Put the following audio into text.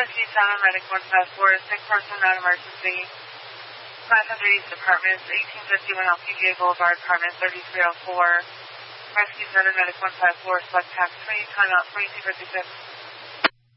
Rescue Center, Medic 154, sick person, non-emergency. 500 East Apartments, 1851 LPGA Boulevard, Apartment 3304. Rescue Center, Medic 154, select tax 3, timeout 2256.